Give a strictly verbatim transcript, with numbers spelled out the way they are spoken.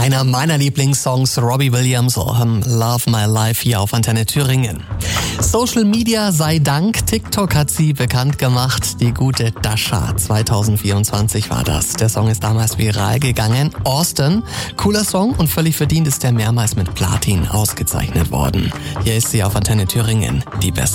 Einer meiner Lieblingssongs, Robbie Williams, um, Love My Life hier auf Antenne Thüringen. Social Media sei Dank, TikTok hat sie bekannt gemacht, die gute Dasha. zwanzig vierundzwanzig war das. Der Song ist damals viral gegangen. Austin, cooler Song und völlig verdient ist er mehrmals mit Platin ausgezeichnet worden. Hier ist sie auf Antenne Thüringen, die beste